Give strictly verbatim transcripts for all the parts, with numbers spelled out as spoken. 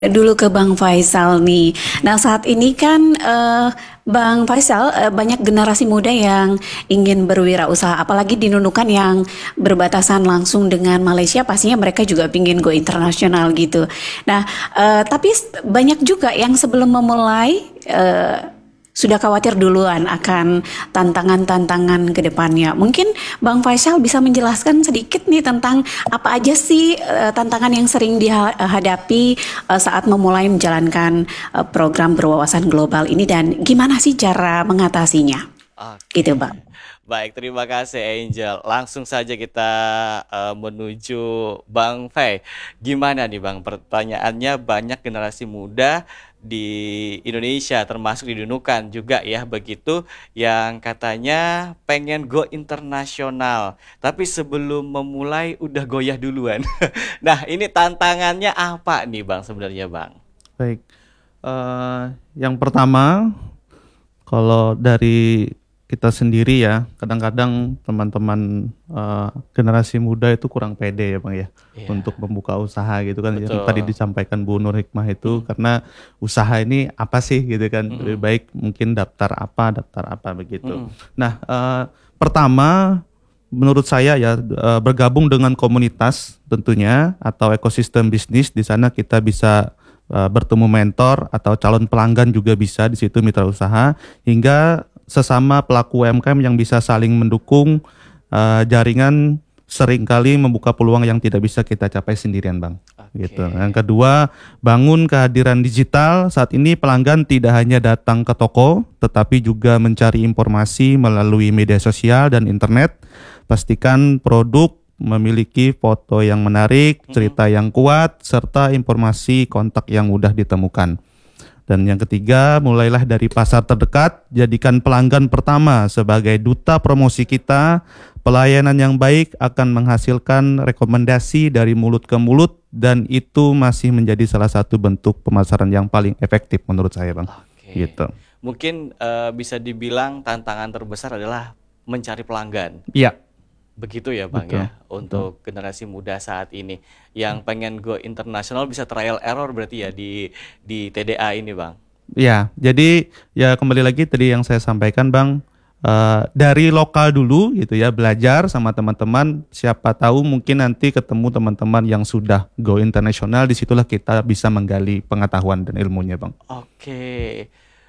Dulu ke Bang Faisal nih. Nah saat ini kan eh, Bang Faisal eh, banyak generasi muda yang ingin berwirausaha, apalagi di Nunukan yang berbatasan langsung dengan Malaysia, pastinya mereka juga ingin go internasional gitu. Nah eh, tapi s- banyak juga yang sebelum memulai eh, sudah khawatir duluan akan tantangan-tantangan ke depannya. Mungkin Bang Faisal bisa menjelaskan sedikit nih tentang apa aja sih eh, tantangan yang sering dihadapi eh, saat memulai menjalankan eh, program berwawasan global ini dan gimana sih cara mengatasinya? Gitu, Oke, Bang. baik terima kasih Angel. Langsung saja kita eh, menuju Bang Fei. Gimana nih Bang? Pertanyaannya banyak generasi muda di Indonesia termasuk di Nunukan juga ya begitu yang katanya pengen go internasional. Tapi sebelum memulai udah goyah duluan. Nah, ini tantangannya apa nih Bang sebenarnya Bang? Baik, eh, yang pertama kalau dari kita sendiri ya, kadang-kadang teman-teman eh, generasi muda itu kurang pede ya Bang ya, untuk Iya, membuka usaha gitu kan, yang tadi betul. disampaikan Bu Nur Hikmah itu, Mm-mm, karena usaha ini apa sih gitu kan, lebih mm-mm, baik mungkin daftar apa, daftar apa begitu. mm-mm. Nah, eh, pertama menurut saya ya, eh, bergabung dengan komunitas tentunya atau ekosistem bisnis. Di sana kita bisa eh, bertemu mentor atau calon pelanggan, juga bisa di situ mitra usaha, hingga sesama pelaku U M K M yang bisa saling mendukung. Eh, jaringan seringkali membuka peluang yang tidak bisa kita capai sendirian, Bang. Gitu. Oke. Yang kedua, bangun kehadiran digital. Saat ini pelanggan tidak hanya datang ke toko, tetapi juga mencari informasi melalui media sosial dan internet. Pastikan produk memiliki foto yang menarik, Mm-mm. cerita yang kuat, serta informasi kontak yang mudah ditemukan. Dan yang ketiga, mulailah dari pasar terdekat, jadikan pelanggan pertama sebagai duta promosi kita. Pelayanan yang baik akan menghasilkan rekomendasi dari mulut ke mulut, dan itu masih menjadi salah satu bentuk pemasaran yang paling efektif menurut saya, Bang. Oke. Gitu. Mungkin eh, bisa dibilang tantangan terbesar adalah mencari pelanggan. Iya, Begitu ya, Bang betul. ya, Betul. untuk generasi muda saat ini yang pengen go internasional bisa trial error berarti ya di di T D A ini, Bang. Ya, jadi ya kembali lagi tadi yang saya sampaikan, Bang, eh, dari lokal dulu gitu ya, belajar sama teman-teman. Siapa tahu mungkin nanti ketemu teman-teman yang sudah go internasional, disitulah kita bisa menggali pengetahuan dan ilmunya, Bang. Oke.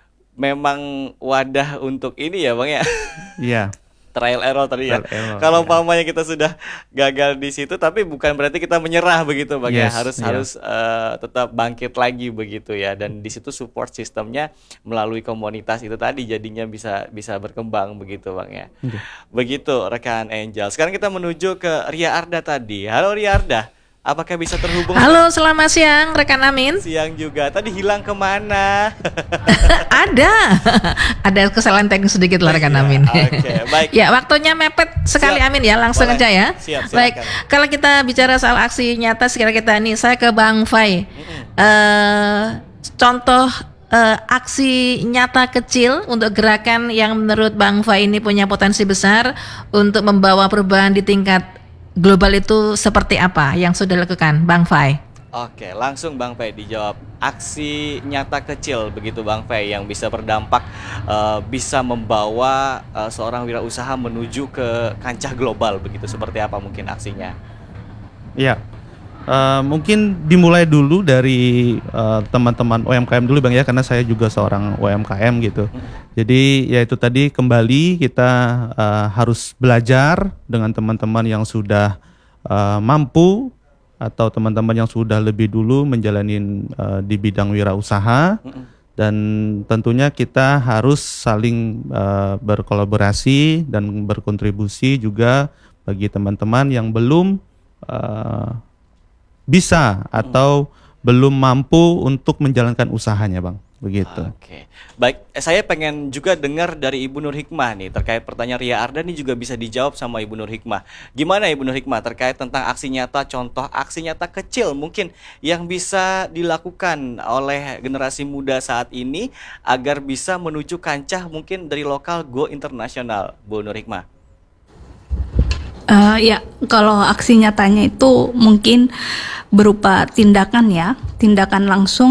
Memang wadah untuk ini ya, Bang ya. Iya, Trial error tadi ya. trial error Kalau ya. umpamanya kita sudah gagal di situ, tapi bukan berarti kita menyerah begitu, Bang ya. Yes, Harus ya. harus eh, tetap bangkit lagi begitu ya. Dan di situ support sistemnya melalui komunitas itu tadi jadinya bisa bisa berkembang begitu, Bang ya. Oke. Begitu rekan Angel. Sekarang kita menuju ke Ria Arda tadi. Halo Ria Arda, apakah bisa terhubung Halo, sekarang? selamat siang rekan Amin. Siang juga. Tadi hilang kemana? Ada, ada kesalahan teknis sedikit lah rekan Iya, Amin. oke, baik. Ya, waktunya mepet sekali Siap. Amin ya, langsung Boleh. aja ya. Siap, Baik, silakan. kalau kita bicara soal aksi nyata sekarang kita ini, saya ke Bang Fai. Mm-mm. Eh, contoh eh, aksi nyata kecil untuk gerakan yang menurut Bang Fai ini punya potensi besar untuk membawa perubahan di tingkat global itu seperti apa yang sudah dilakukan Bang Fai? Oke, langsung Bang Fei dijawab. Aksi nyata kecil begitu Bang Fei yang bisa berdampak, eh, bisa membawa eh, seorang wirausaha menuju ke kancah global begitu. Seperti apa mungkin aksinya? Iya. Eh, mungkin dimulai dulu dari eh, teman-teman U M K M dulu, Bang ya, karena saya juga seorang U M K M gitu. Mm-mm. Jadi ya itu tadi, kembali kita eh, harus belajar dengan teman-teman yang sudah eh, mampu, atau teman-teman yang sudah lebih dulu menjalani eh, di bidang wirausaha. Mm-mm. Dan tentunya kita harus saling eh, berkolaborasi dan berkontribusi juga bagi teman-teman yang belum eh, bisa Mm-mm. atau belum mampu untuk menjalankan usahanya, Bang. Begitu. Oke, baik. Eh, Saya pengen juga dengar dari Ibu Nur Hikmah nih terkait pertanyaan Ria Arda nih juga bisa dijawab sama Ibu Nur Hikmah. Gimana Ibu Nur Hikmah terkait tentang aksi nyata, contoh aksi nyata kecil mungkin yang bisa dilakukan oleh generasi muda saat ini agar bisa menuju kancah mungkin dari lokal go internasional, Bu Nur Hikmah. Eh, ya, kalau aksi nyatanya itu mungkin berupa tindakan ya, tindakan langsung